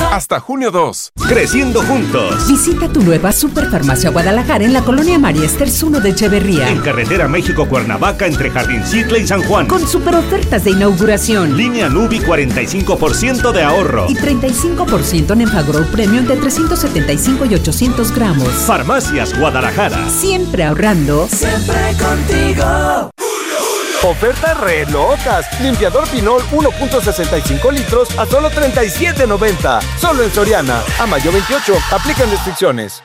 Hasta junio 2. Creciendo juntos. Visita tu nueva Superfarmacia Guadalajara en la colonia María Esters 1 de Echeverría. En carretera México-Cuernavaca entre Jardincicle y San Juan. Con super ofertas de inauguración. Línea Nubi 45% de ahorro. Y 35% en Enfagrow Premium de 375 y 800 gramos. Farmacias Guadalajara. Siempre ahorrando. Siempre contigo. Ofertas re locas. Limpiador Pinol 1.65 litros a solo $37.90. Solo en Soriana. A mayo 28. Aplican restricciones.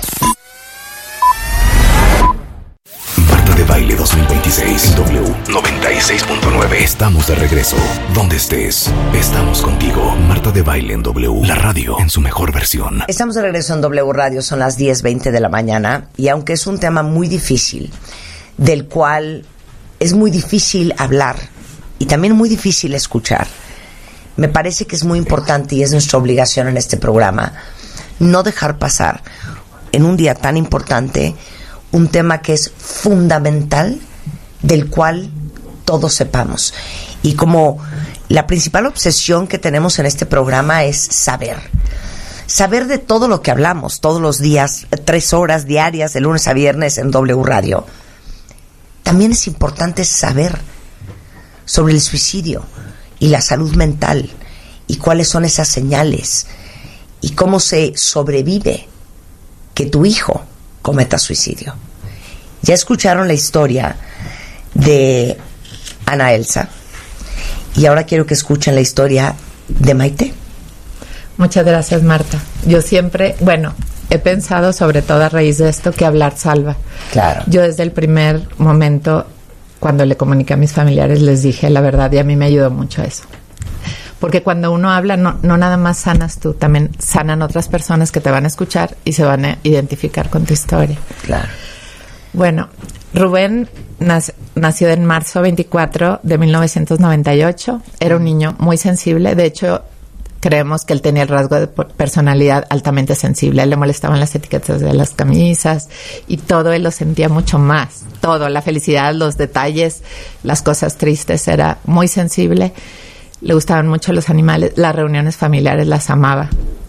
Marta de Baile 2026 en W 96.9. Estamos de regreso. Donde estés, estamos contigo. Marta de Baile en W, la radio en su mejor versión. Estamos de regreso en W Radio, son las 10:20 de la mañana. Y aunque es un tema muy difícil, del cual es muy difícil hablar y también muy difícil escuchar, me parece que es muy importante y es nuestra obligación en este programa no dejar pasar en un día tan importante un tema que es fundamental, del cual todos sepamos. Y como la principal obsesión que tenemos en este programa es saber de todo lo que hablamos todos los días, 3 horas diarias de lunes a viernes en W Radio. También es importante saber sobre el suicidio y la salud mental y cuáles son esas señales y cómo se sobrevive que tu hijo cometa suicidio. Ya escucharon la historia de Ana Elsa y ahora quiero que escuchen la historia de Maite. Muchas gracias, Marta. Yo siempre, he pensado sobre todo a raíz de esto que hablar salva. Claro. Yo desde el primer momento, cuando le comuniqué a mis familiares, les dije la verdad y a mí me ayudó mucho eso. Porque cuando uno habla, no nada más sanas tú, también sanan otras personas que te van a escuchar y se van a identificar con tu historia. Claro. Bueno, Rubén nació en marzo 24 de 1998. Era un niño muy sensible. De hecho, creemos que él tenía el rasgo de personalidad altamente sensible. A él le molestaban las etiquetas de las camisas y todo él lo sentía mucho más. Todo, la felicidad, los detalles, las cosas tristes, era muy sensible. Le gustaban mucho los animales, las reuniones familiares las amaba.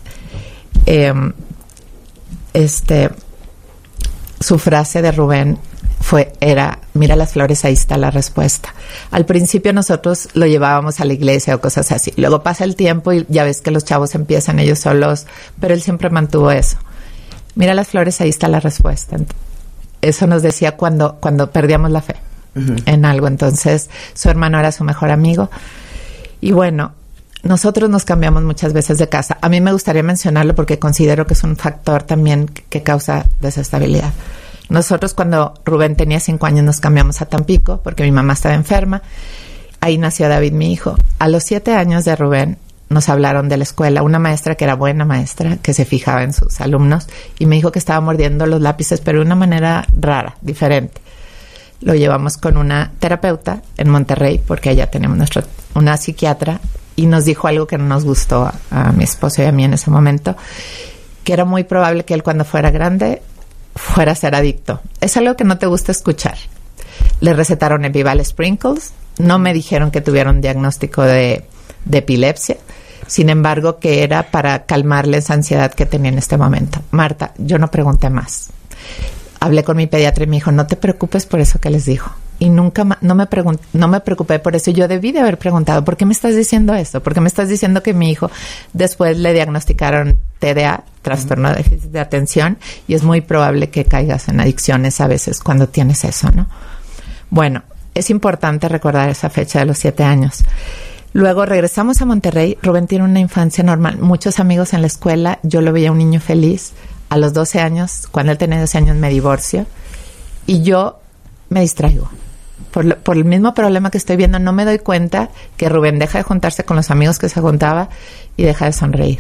Su frase de Rubén era, mira las flores, ahí está la respuesta. Al principio nosotros lo llevábamos a la iglesia o cosas así. Luego pasa el tiempo y ya ves que los chavos empiezan ellos solos, pero él siempre mantuvo eso. Mira las flores, ahí está la respuesta. Eso nos decía cuando perdíamos la fe en algo. Entonces, su hermano era su mejor amigo. Y bueno, nosotros nos cambiamos muchas veces de casa. A mí me gustaría mencionarlo porque considero que es un factor también que causa desestabilidad. Nosotros cuando Rubén tenía 5 años nos cambiamos a Tampico porque mi mamá estaba enferma. Ahí nació David, mi hijo. A los 7 años de Rubén nos hablaron de la escuela. Una maestra que era buena maestra, que se fijaba en sus alumnos y me dijo que estaba mordiendo los lápices, pero de una manera rara, diferente. Lo llevamos con una terapeuta en Monterrey porque allá tenemos una psiquiatra y nos dijo algo que no nos gustó a mi esposo y a mí en ese momento, que era muy probable que él cuando fuera grande fuera a ser adicto. Es algo que no te gusta escuchar. Le recetaron Epival Sprinkles. No me dijeron que tuviera un diagnóstico de epilepsia. Sin embargo, que era para calmarle esa ansiedad que tenía en este momento. Marta, yo no pregunté más. Hablé con mi pediatra y me dijo, no te preocupes por eso que les dijo. Y nunca no me preocupé por eso. Yo debí de haber preguntado, ¿por qué me estás diciendo esto? ¿Por qué me estás diciendo que mi hijo después le diagnosticaron TDA, trastorno de déficit de atención, y es muy probable que caigas en adicciones a veces cuando tienes eso, ¿no? Bueno, es importante recordar esa fecha de los 7 años. Luego regresamos a Monterrey. Rubén tiene una infancia normal, muchos amigos en la escuela. Yo lo veía un niño feliz. A los 12 años, cuando él tenía 12 años, me divorcio y yo me distraigo. Por el mismo problema que estoy viendo, no me doy cuenta que Rubén deja de juntarse con los amigos que se juntaba y deja de sonreír.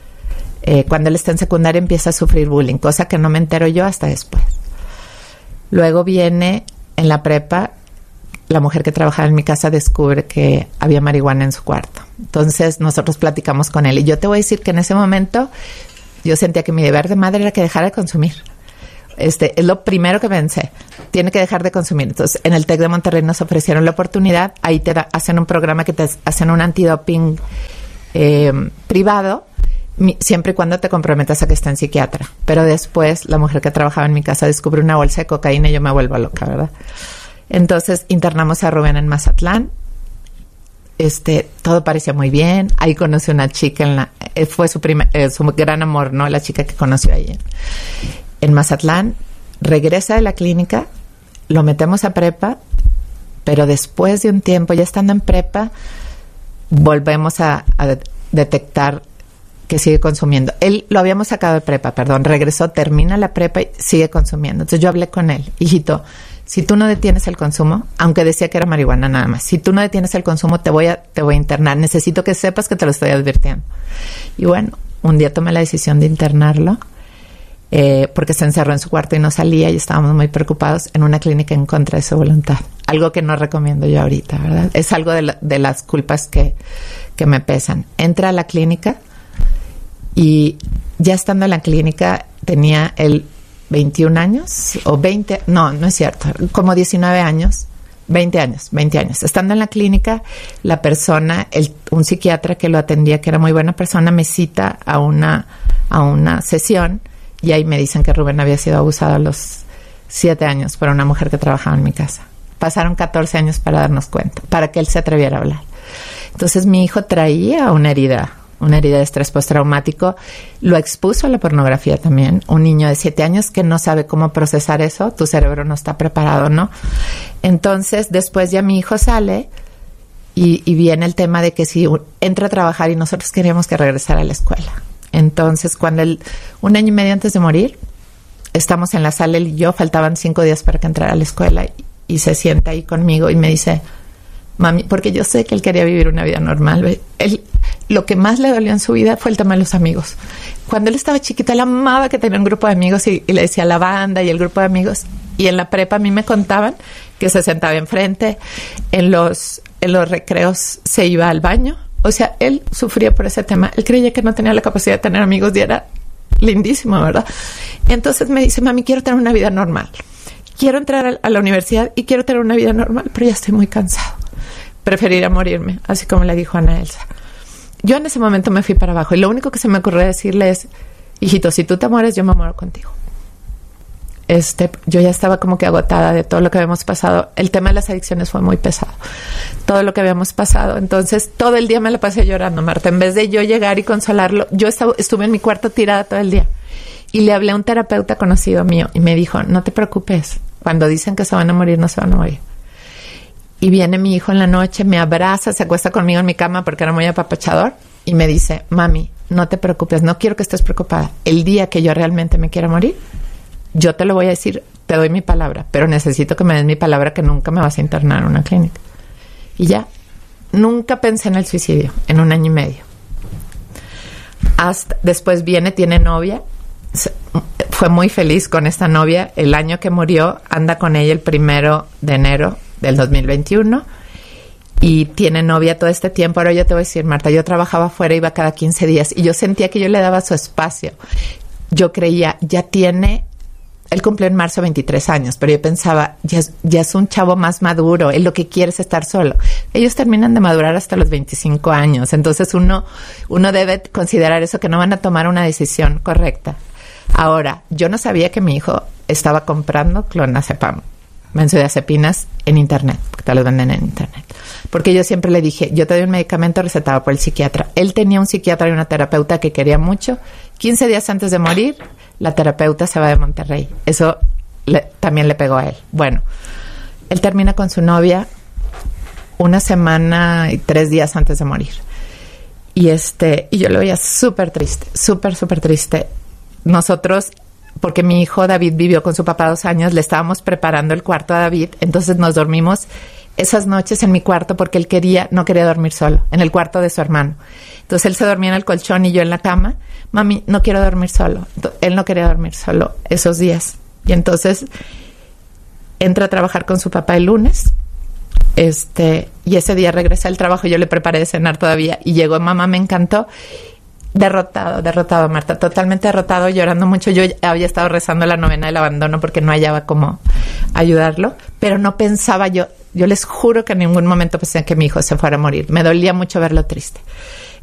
Cuando él está en secundaria empieza a sufrir bullying, cosa que no me entero yo hasta después. Luego viene en la prepa, la mujer que trabajaba en mi casa descubre que había marihuana en su cuarto. Entonces nosotros platicamos con él y yo te voy a decir que en ese momento yo sentía que mi deber de madre era que dejara de consumir. Es lo primero que pensé. Tiene que dejar de consumir. Entonces, en el TEC de Monterrey nos ofrecieron la oportunidad. Ahí hacen un programa que te hacen un antidoping privado siempre y cuando te comprometas a que esté en psiquiatra. Pero después, la mujer que trabajaba en mi casa descubre una bolsa de cocaína y yo me vuelvo loca, ¿verdad? Entonces, internamos a Rubén en Mazatlán. Todo parecía muy bien. Ahí conocí a una chica, fue su gran amor, ¿no? La chica que conoció ahí en Mazatlán. Regresa de la clínica, lo metemos a prepa, pero después de un tiempo, ya estando en prepa, volvemos a detectar que sigue consumiendo. Él lo habíamos sacado de prepa, regresó, termina la prepa y sigue consumiendo. Entonces yo hablé con él, hijito, si tú no detienes el consumo, aunque decía que era marihuana nada más, si tú no detienes el consumo te voy a internar, necesito que sepas que te lo estoy advirtiendo. Y bueno, un día tomé la decisión de internarlo, porque se encerró en su cuarto y no salía y estábamos muy preocupados, en una clínica en contra de su voluntad. Algo que no recomiendo yo ahorita, ¿verdad? Es algo de las culpas que me pesan. Entra a la clínica y ya estando en la clínica tenía él 21 años o 20, no es cierto, como 19 años, 20 años. Estando en la clínica, la persona, un psiquiatra que lo atendía, que era muy buena persona, me cita a una sesión y ahí me dicen que Rubén había sido abusado a los 7 años por una mujer que trabajaba en mi casa. Pasaron 14 años para darnos cuenta, para que él se atreviera a hablar. Entonces mi hijo traía una herida de estrés postraumático, lo expuso a la pornografía también. Un niño de 7 años que no sabe cómo procesar eso, tu cerebro no está preparado, ¿no? Entonces, después ya mi hijo sale y viene el tema de que si entra a trabajar y nosotros queríamos que regresara a la escuela. Entonces, cuando un año y medio antes de morir, estamos en la sala, él y yo, faltaban 5 días para que entrara a la escuela y se sienta ahí conmigo y me dice, mami, porque yo sé que él quería vivir una vida normal. Lo que más le dolió en su vida fue el tema de los amigos. Cuando él estaba chiquito, él amaba que tenía un grupo de amigos y le decía la banda y el grupo de amigos. Y en la prepa a mí me contaban que se sentaba enfrente, en los recreos se iba al baño. O sea, él sufría por ese tema. Él creía que no tenía la capacidad de tener amigos y era lindísimo, ¿verdad? Entonces me dice, mami, quiero tener una vida normal. Quiero entrar a la universidad y quiero tener una vida normal, pero ya estoy muy cansado. Preferiría morirme, así como le dijo Ana Elsa. Yo en ese momento me fui para abajo y lo único que se me ocurrió decirle es, hijito, si tú te mueres, yo me muero contigo. Yo ya estaba como que agotada de todo lo que habíamos pasado. El tema de las adicciones fue muy pesado. Todo lo que habíamos pasado. Entonces, todo el día me la pasé llorando, Marta. En vez de yo llegar y consolarlo, yo estuve en mi cuarto tirada todo el día. Y le hablé a un terapeuta conocido mío y me dijo, no te preocupes. Cuando dicen que se van a morir, no se van a morir. Y viene mi hijo en la noche, me abraza, se acuesta conmigo en mi cama porque era muy apapachador y me dice, mami, no te preocupes, no quiero que estés preocupada. El día que yo realmente me quiera morir, yo te lo voy a decir, te doy mi palabra, pero necesito que me des mi palabra que nunca me vas a internar en una clínica. Y ya, nunca pensé en el suicidio en 1 año y medio. Hasta después tiene novia, fue muy feliz con esta novia. El año que murió, anda con ella el 1 de enero del 2021 y tiene novia todo este tiempo. Ahora yo te voy a decir, Marta, yo trabajaba afuera, iba cada 15 días y yo sentía que yo le daba su espacio. Yo creía, él cumplió en marzo 23 años, pero yo pensaba, ya es un chavo más maduro, él lo que quiere es estar solo. Ellos terminan de madurar hasta los 25 años, entonces uno debe considerar eso, que no van a tomar una decisión correcta. Ahora, yo no sabía que mi hijo estaba comprando clonazepam, benzodiazepinas en internet, porque te los venden en internet. Porque yo siempre le dije, yo te doy un medicamento recetado por el psiquiatra. Él tenía un psiquiatra y una terapeuta que quería mucho. 15 días antes de morir, la terapeuta se va de Monterrey. Eso también le pegó a él. Bueno, él termina con su novia 1 semana y 3 días antes de morir. Y yo lo veía súper triste, súper triste. Nosotros, porque mi hijo David vivió con su papá 2 años, le estábamos preparando el cuarto a David, entonces nos dormimos esas noches en mi cuarto porque él no quería dormir solo, en el cuarto de su hermano. Entonces él se dormía en el colchón y yo en la cama. Mami, no quiero dormir solo. Él no quería dormir solo esos días. Y entonces entra a trabajar con su papá el lunes. Y ese día regresa al trabajo, yo le preparé de cenar todavía y llegó, mamá, me encantó. Derrotado, Marta, totalmente derrotado, llorando mucho. Yo había estado rezando la novena del abandono porque no hallaba cómo ayudarlo, pero no pensaba yo les juro que en ningún momento pensé que mi hijo se fuera a morir. Me dolía mucho verlo triste.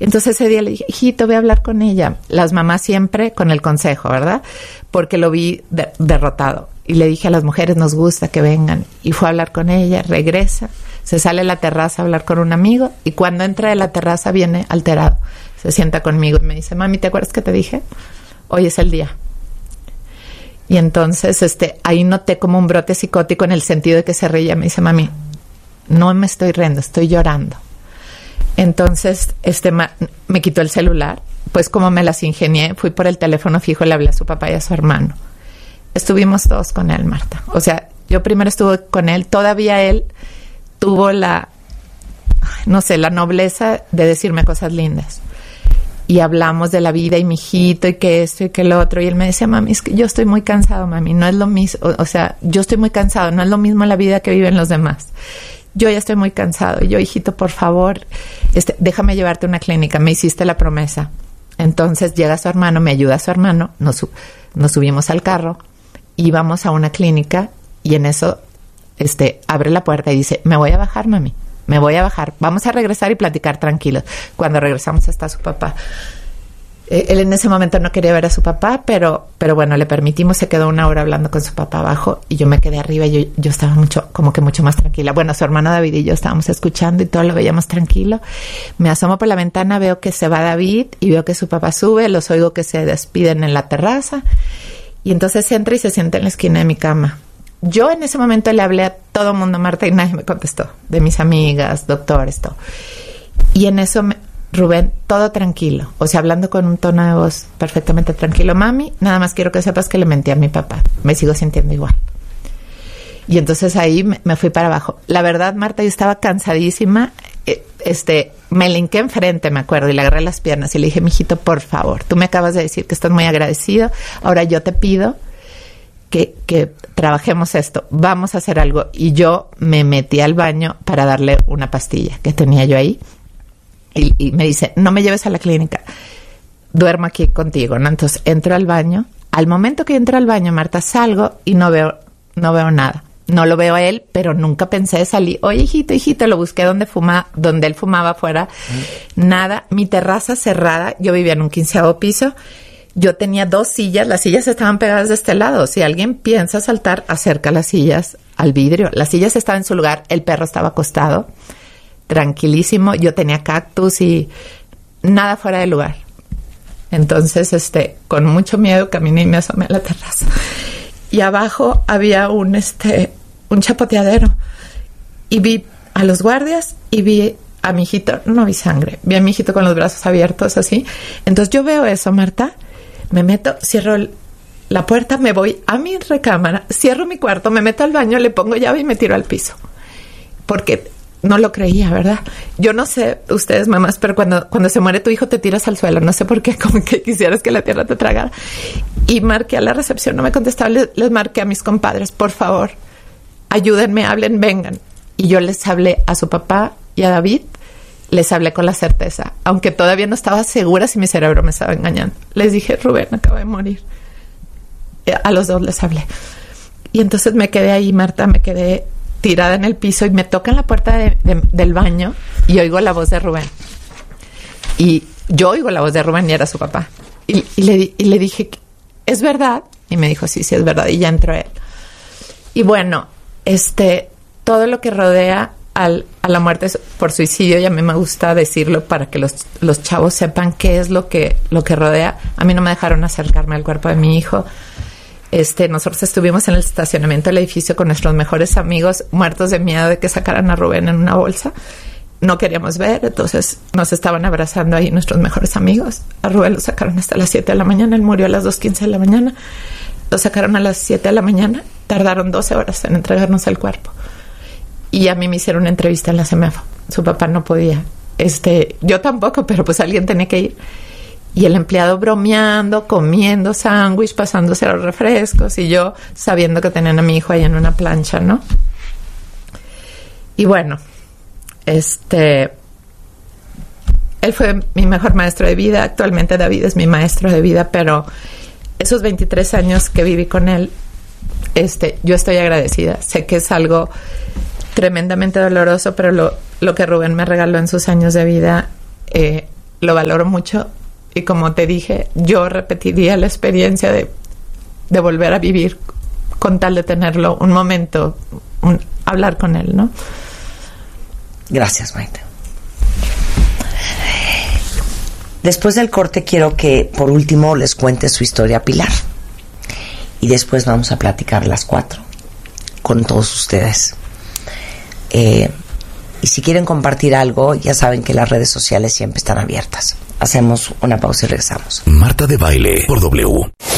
Entonces ese día le dije, hijito, voy a hablar con ella. Las mamás siempre con el consejo, ¿verdad? Porque lo vi derrotado. Y le dije a las mujeres, nos gusta que vengan. Y fue a hablar con ella, regresa, se sale a la terraza a hablar con un amigo, y cuando entra de la terraza viene alterado. Se sienta conmigo y me dice, mami, ¿te acuerdas que te dije? Hoy es el día. Y entonces ahí noté como un brote psicótico en el sentido de que se reía. Me dice, mami, no me estoy riendo, estoy llorando. Entonces me quitó el celular. Pues como me las ingenié, fui por el teléfono fijo y le hablé a su papá y a su hermano. Estuvimos todos con él, Marta. O sea, yo primero estuve con él. Todavía él tuvo la nobleza de decirme cosas lindas. Y hablamos de la vida y mi hijito y que esto y que lo otro. Y él me decía, mami, es que yo estoy muy cansado, mami. No es lo mismo. O sea, yo estoy muy cansado. No es lo mismo la vida que viven los demás. Yo ya estoy muy cansado. Y yo, hijito, por favor, déjame llevarte a una clínica. Me hiciste la promesa. Entonces llega su hermano, me ayuda su hermano. Nos subimos al carro. Íbamos a una clínica. Y en eso, abre la puerta y dice, me voy a bajar, mami. Me voy a bajar, vamos a regresar y platicar tranquilos. Cuando regresamos está su papá. Él en ese momento no quería ver a su papá, pero bueno, le permitimos, se quedó 1 hora hablando con su papá abajo y yo me quedé arriba y yo estaba mucho más tranquila. Bueno, su hermano David y yo estábamos escuchando y todo lo veíamos tranquilo. Me asomo por la ventana, veo que se va David y veo que su papá sube, los oigo que se despiden en la terraza y entonces entra y se sienta en la esquina de mi cama. Yo en ese momento le hablé a todo mundo, Marta, y nadie me contestó. De mis amigas, doctores, todo. Y en eso, Rubén, todo tranquilo. O sea, hablando con un tono de voz perfectamente tranquilo. Mami, nada más quiero que sepas que le mentí a mi papá. Me sigo sintiendo igual. Y entonces ahí me fui para abajo. La verdad, Marta, yo estaba cansadísima. Me le hinqué enfrente, me acuerdo, y le agarré las piernas y le dije, mijito, por favor, tú me acabas de decir que estás muy agradecido. Ahora yo te pido que trabajemos esto, vamos a hacer algo. Y yo me metí al baño para darle una pastilla que tenía yo ahí y me dice, no me lleves a la clínica, duermo aquí contigo, ¿no? Entonces entro al baño. Al momento que entro al baño, Marta, salgo y no veo nada. No lo veo a él, pero nunca pensé salir. Oye, hijito, lo busqué donde él fumaba afuera. Nada, mi terraza cerrada, yo vivía en un 15º piso. Yo tenía 2 sillas, las sillas estaban pegadas de este lado. Si alguien piensa saltar, acerca las sillas al vidrio. Las sillas estaban en su lugar, el perro estaba acostado, tranquilísimo. Yo tenía cactus y nada fuera de lugar. Entonces, con mucho miedo caminé y me asomé a la terraza. Y abajo había un chapoteadero. Y vi a los guardias y vi a mi hijito, no vi sangre, vi a mi hijito con los brazos abiertos así. Entonces yo veo eso, Marta. Me meto, cierro la puerta, me voy a mi recámara, cierro mi cuarto, me meto al baño, le pongo llave y me tiro al piso. Porque no lo creía, ¿verdad? Yo no sé, ustedes mamás, pero cuando se muere tu hijo te tiras al suelo. No sé por qué, como que quisieras que la tierra te tragara. Y marqué a la recepción, no me contestaba, les marqué a mis compadres, por favor, ayúdenme, hablen, vengan. Y yo les hablé a su papá y a David. Les hablé con la certeza, aunque todavía no estaba segura si mi cerebro me estaba engañando. Les dije, Rubén acaba de morir. A los 2 les hablé. Y entonces me quedé ahí, Marta, me quedé tirada en el piso y me tocan la puerta del baño y oigo la voz de Rubén. Y yo oigo la voz de Rubén y era su papá. Y le dije, ¿es verdad? Y me dijo, sí, es verdad. Y ya entró él. Y bueno, todo lo que rodea a la muerte por suicidio, y a mí me gusta decirlo para que los chavos sepan qué es lo que rodea. A mí no me dejaron acercarme al cuerpo de mi hijo. Nosotros estuvimos en el estacionamiento del edificio con nuestros mejores amigos, muertos de miedo de que sacaran a Rubén en una bolsa. No queríamos ver, entonces nos estaban abrazando ahí nuestros mejores amigos. A Rubén lo sacaron hasta las 7 de la mañana, él murió a las 2:15 de la mañana. Lo sacaron a las 7 de la mañana, tardaron 12 horas en entregarnos el cuerpo. Y a mí me hicieron una entrevista en la CEMEFO. Su papá no podía. Yo tampoco, pero pues alguien tenía que ir. Y el empleado bromeando, comiendo sándwich, pasándose los refrescos, y yo sabiendo que tenían a mi hijo ahí en una plancha, ¿no? Y bueno, él fue mi mejor maestro de vida. Actualmente David es mi maestro de vida, pero esos 23 años que viví con él, yo estoy agradecida. Sé que es algo tremendamente doloroso, pero lo que Rubén me regaló en sus años de vida lo valoro mucho y como te dije, yo repetiría la experiencia de volver a vivir con tal de tenerlo un momento, hablar con él, ¿no? Gracias, Maite. Después del corte quiero que por último les cuente su historia a Pilar y después vamos a platicar las 4 con todos ustedes. Y si quieren compartir algo, ya saben que las redes sociales siempre están abiertas. Hacemos una pausa y regresamos. Marta de Baile por W.